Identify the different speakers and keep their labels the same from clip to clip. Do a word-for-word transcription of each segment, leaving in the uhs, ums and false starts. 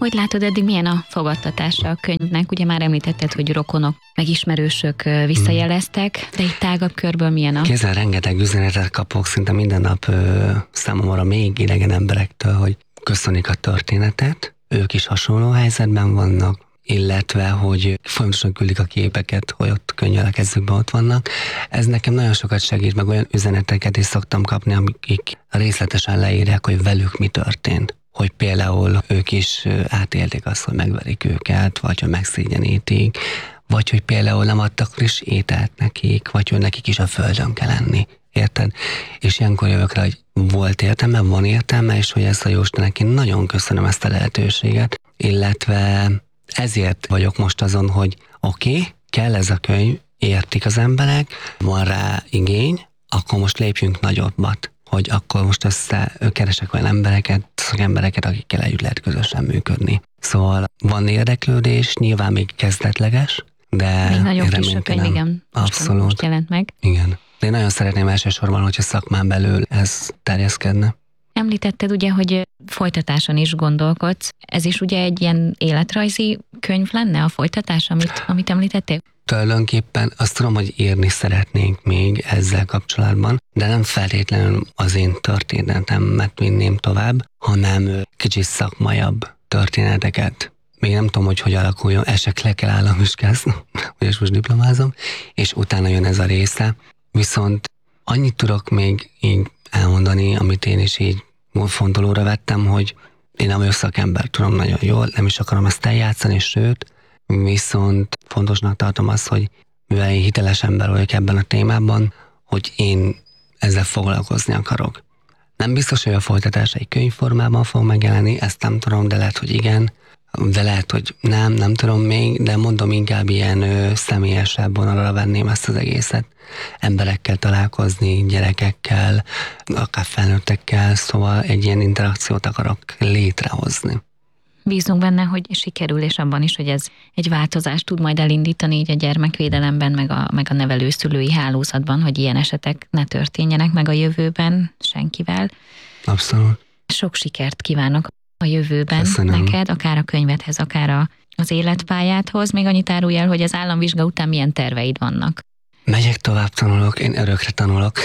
Speaker 1: Hogy látod, eddig milyen a fogadtatása a könyvnek? Ugye már említetted, hogy rokonok, meg ismerősök visszajeleztek, de egy tágabb körből milyen a...
Speaker 2: Kézzel rengeteg üzenetet kapok, szinte minden nap ö, számomra még idegen emberektől, hogy köszönik a történetet, ők is hasonló helyzetben vannak, illetve, hogy folyamatosan küldik a képeket, hogy ott könyvvel a kezükben ott vannak. Ez nekem nagyon sokat segít, meg olyan üzeneteket is szoktam kapni, amik részletesen leírják, hogy velük mi történt. Hogy például ők is átélték azt, hogy megverik őket, vagy hogy megszégyenítik, vagy hogy például nem adtak friss ételt nekik, vagy hogy nekik is a földön kell lenni. Érted? És ilyenkor jövök rá, hogy volt értelme, van értelme, és hogy ezt a Jóistennek én nagyon köszönöm ezt a lehetőséget, illetve ezért vagyok most azon, hogy oké, okay, kell ez a könyv, értik az emberek, van rá igény, akkor most lépjünk nagyobbat, hogy akkor most össze keresek olyan embereket, szakembereket, akikkel együtt lehet közösen működni. Szóval van érdeklődés, nyilván még kezdetleges, de
Speaker 1: még nagyon friss a könyv, igen.
Speaker 2: Abszolút.
Speaker 1: Most jelent meg.
Speaker 2: Igen. De én nagyon szeretném elsősorban, hogyha szakmán belül ez terjeszkedne.
Speaker 1: Említetted ugye, hogy folytatáson is gondolkodsz. Ez is ugye egy ilyen életrajzi könyv lenne a folytatás, amit, amit említettél?
Speaker 2: Tulajdonképpen azt tudom, hogy írni szeretnénk még ezzel kapcsolatban, de nem feltétlenül az én történetemet vinném tovább, hanem kicsit szakmaiabb történeteket. Még nem tudom, hogy hogy alakuljon, esetleg le kell államvizsgázni, hogy most diplomázom, és utána jön ez a része. Viszont annyit tudok még így elmondani, amit én is így fontolóra vettem, hogy én nem vagyok szakember, tudom nagyon jól, nem is akarom ezt eljátszani, sőt, viszont fontosnak tartom azt, hogy mivel én hiteles ember vagyok ebben a témában, hogy én ezzel foglalkozni akarok. Nem biztos, hogy a folytatás egy könyvformában fog megjelenni, ezt nem tudom, de lehet, hogy igen, de lehet, hogy nem, nem tudom még, de mondom, inkább ilyen ö, személyesebb vonalra venném ezt az egészet. Emberekkel találkozni, gyerekekkel, akár felnőttekkel, szóval egy ilyen interakciót akarok létrehozni.
Speaker 1: Bízunk benne, hogy sikerül, és abban is, hogy ez egy változást tud majd elindítani így a gyermekvédelemben, meg a, meg a nevelőszülői hálózatban, hogy ilyen esetek ne történjenek meg a jövőben senkivel.
Speaker 2: Abszolút.
Speaker 1: Sok sikert kívánok a jövőben
Speaker 2: Köszönöm.
Speaker 1: Neked, akár a könyvedhez, akár a, az életpályádhoz. Még annyit árulj el, hogy az államvizsga után milyen terveid vannak.
Speaker 2: Megyek tovább, tanulok, én örökre tanulok.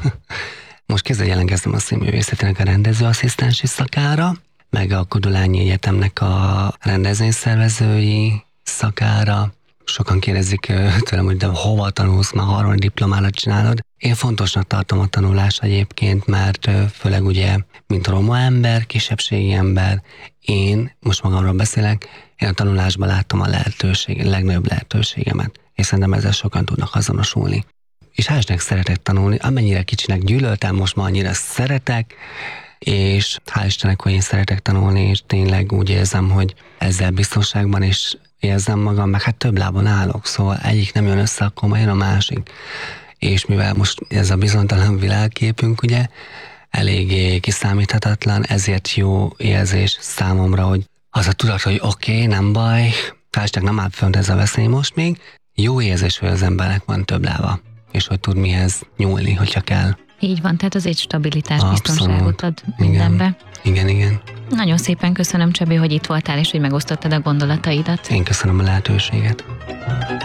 Speaker 2: Most kezdve jelentkeztem a színművészetének a rendezőasszisztensi szakára, meg a Kodolányi Egyetemnek a rendezvényszervezői szakára. Sokan kérdezik tőlem, hogy de hova tanulsz, már harmadik diplomára csinálod. Én fontosnak tartom a tanulást egyébként, mert főleg ugye, mint roma ember, kisebbségi ember, én, most magamról beszélek, én a tanulásban láttam a lehetőség, a legnagyobb lehetőségemet, és szerintem ezzel sokan tudnak azonosulni. És hál' szeretek tanulni, amennyire kicsinek gyűlöltem, most már annyira szeretek, és hál' Istennek, hogy én szeretek tanulni, és tényleg úgy érzem, hogy ezzel biztonságban is érzem magam, meg hát több lábon állok, szóval egyik nem jön össze, akkor majd jön a másik. És mivel most ez a bizonytalan világképünk, ugye, eléggé kiszámíthatatlan, ezért jó érzés számomra, hogy az a tudat, hogy oké, okay, nem baj, hál' nem áll fönt ez a veszély most még, jó érzés, hogy az embernek van több lába, és hogy tud mihez nyúlni, hogyha kell.
Speaker 1: Így van, tehát az egy stabilitás,
Speaker 2: Abszolút.
Speaker 1: Biztonságot ad mindenbe.
Speaker 2: Igen, igen, igen.
Speaker 1: Nagyon szépen köszönöm, Csabi, hogy itt voltál, és hogy megosztottad a gondolataidat.
Speaker 2: Én köszönöm a lehetőséget.